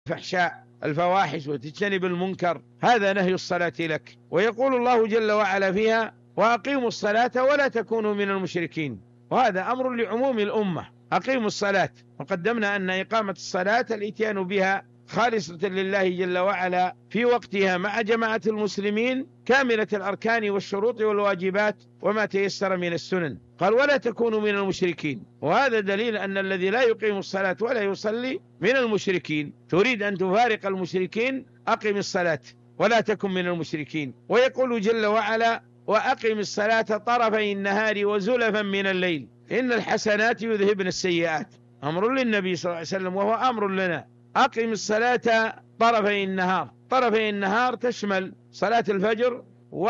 الفحشاء الفواحش وتجتنب المنكر، هذا نهي الصلاة لك. ويقول الله جل وعلا فيها: وأقيموا الصلاة ولا تكونوا من المشركين. وهذا أمر لعموم الأمة، أقيموا الصلاة. وقدمنا أن إقامة الصلاة الإتيان بها خالصة لله جل وعلا في وقتها مع جماعة المسلمين كاملة الأركان والشروط والواجبات وما تيسر من السنن. قال: ولا تكونوا من المشركين. وهذا دليل أن الذي لا يقيم الصلاة ولا يصلي من المشركين. تريد أن تفارق المشركين، أقم الصلاة ولا تكن من المشركين. ويقول جل وعلا: وأقم الصلاة طرفي النهار وزلفا من الليل إن الحسنات يذهبن السيئات. أمر للنبي صلى الله عليه وسلم وهو أمر لنا. أقم الصلاة طرفي النهار. طرفي النهار تشمل صلاة الفجر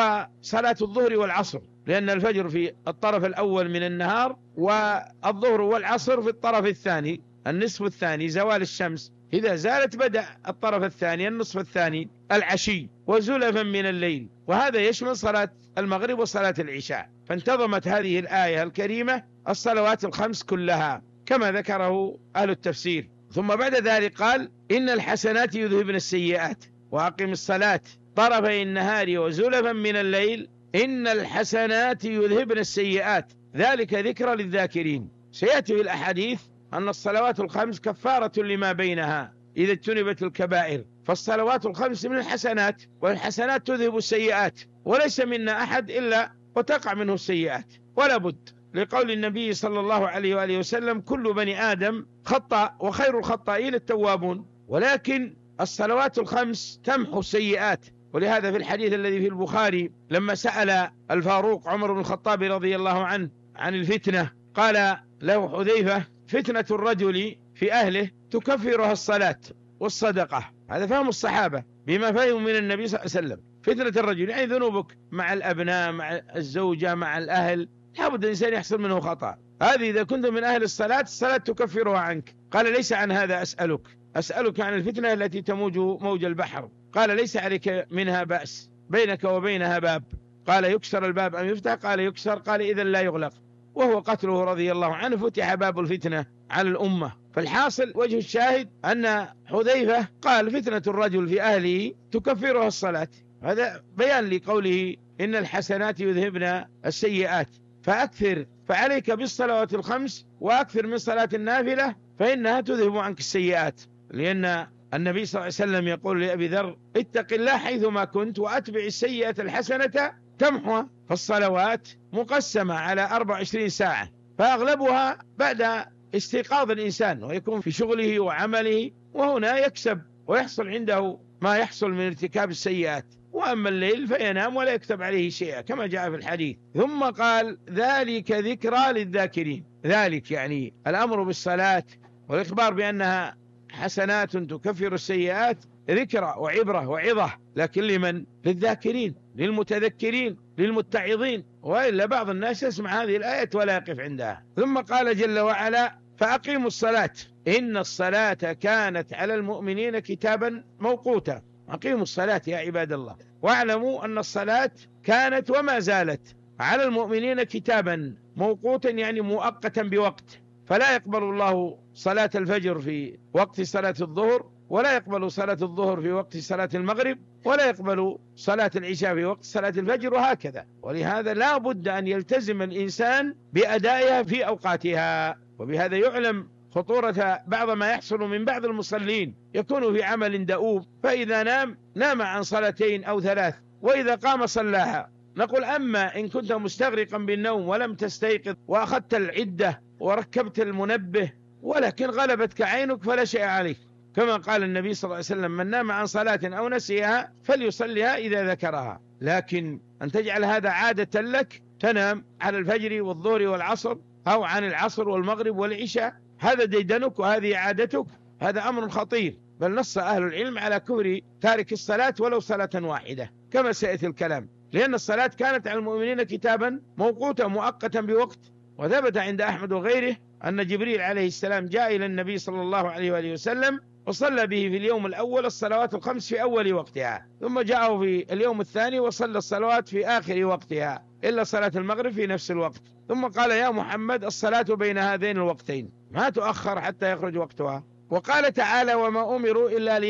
وصلاة الظهر والعصر، لأن الفجر في الطرف الأول من النهار، والظهر والعصر في الطرف الثاني، النصف الثاني، زوال الشمس. إذا زالت بدأ الطرف الثاني، النصف الثاني، العشي. وزلفا من الليل، وهذا يشمل صلاة المغرب وصلاة العشاء. فانتظمت هذه الآية الكريمة الصلوات الخمس كلها كما ذكره أهل التفسير. ثم بعد ذلك قال: إن الحسنات يذهبن السيئات وأقم الصلاة طرفي النهار وزلفا من الليل إن الحسنات يذهبن السيئات ذلك ذكرى للذاكرين. سيأتي في الأحاديث أن الصلوات الخمس كفارة لما بينها إذا اجتنبت الكبائر. فالصلوات الخمس من الحسنات، والحسنات تذهب السيئات، وليس منا أحد إلا وتقع منه السيئات ولا بد، لقول النبي صلى الله عليه وآله وسلم: كل بني آدم خطأ وخير الخطائين التوابون. ولكن الصلوات الخمس تمحو السيئات. ولهذا في الحديث الذي في البخاري لما سأل الفاروق عمر بن الخطاب رضي الله عنه عن الفتنة، قال له حذيفة: فتنة الرجل في أهله تكفرها الصلاة والصدقة. هذا فهم الصحابة بما فهموا من النبي صلى الله عليه وسلم. فتنة الرجل يعني ذنوبك مع الأبناء، مع الزوجة، مع الأهل، لابد الإنسان يحصل منه خطأ. هذه إذا كنت من أهل الصلاة تكفرها عنك. قال: ليس عن هذا أسألك عن الفتنة التي تموج موج البحر. قال: ليس عليك منها بأس، بينك وبينها باب. قال: يكسر الباب أم يفتح؟ قال: يكسر. قال: إذن لا يغلق. وهو قتله رضي الله عنه فتح باب الفتنة على الأمة. فالحاصل وجه الشاهد أن حذيفة قال: فتنة الرجل في أهله تكفرها الصلاة. هذا بيان لقوله: إن الحسنات يذهبن السيئات. فعليك بالصلوات الخمس وأكثر من صلاة النافلة، فإنها تذهب عنك السيئات. لأن النبي صلى الله عليه وسلم يقول لأبي ذر: اتق الله حيثما كنت وأتبع السيئة الحسنة تمحوها. فالصلوات مقسمة على 24 ساعة، فأغلبها بعد استيقاظ الإنسان ويكون في شغله وعمله، وهنا يكسب ويحصل عنده ما يحصل من ارتكاب السيئات. وأما الليل فينام ولا يكتب عليه شيئا كما جاء في الحديث. ثم قال: ذلك ذكرى للذاكرين. ذلك يعني الأمر بالصلاة والإخبار بأنها حسنات تكفر السيئات ذكرى وعبرة وعظة، لكن لمن؟ للذاكرين، للمتذكرين، للمتعظين. وإلا بعض الناس يسمع هذه الآية ولا يقف عندها. ثم قال جل وعلا: فأقيموا الصلاة إن الصلاة كانت على المؤمنين كتابا موقوتا. أقيموا الصلاة يا عباد الله، واعلموا أن الصلاة كانت وما زالت على المؤمنين كتابا موقوتا، يعني مؤقتا بوقت. فلا يقبل الله صلاة الفجر في وقت صلاة الظهر، ولا يقبل صلاة الظهر في وقت صلاة المغرب، ولا يقبل صلاة العشاء في وقت صلاة الفجر، وهكذا. ولهذا لا بد أن يلتزم الإنسان بأدائها في أوقاتها. وبهذا يعلم خطورة بعض ما يحصل من بعض المصلين، يكون في عمل دؤوب، فإذا نام عن صلاتين أو ثلاث، وإذا قام صلاها. نقول: أما إن كنت مستغرقا بالنوم ولم تستيقظ وأخذت العدة وركبت المنبه ولكن غلبتك عينك فلا شيء عليك، كما قال النبي صلى الله عليه وسلم: من نام عن صلاة أو نسيها فليصليها إذا ذكرها. لكن أن تجعل هذا عادة لك، تنام على الفجر والظهر والعصر، أو عن العصر والمغرب والعشاء، هذا ديدنك وهذه عادتك، هذا أمر خطير. بل نص أهل العلم على كفر تارك الصلاة ولو صلاة واحدة كما سيأتي الكلام، لأن الصلاة كانت على المؤمنين كتابا موقوتا مؤقتا بوقت. وثبت عند أحمد وغيره أن جبريل عليه السلام جاء إلى النبي صلى الله عليه وآله وسلم وصلى به في اليوم الأول الصلوات الخمس في أول وقتها، ثم جاءه في اليوم الثاني وصلى الصلوات في آخر وقتها إلا صلاة المغرب في نفس الوقت، ثم قال: يا محمد الصلاة بين هذين الوقتين ما تؤخر حتى يخرج وقتها. وقال تعالى: وما أمروا إلا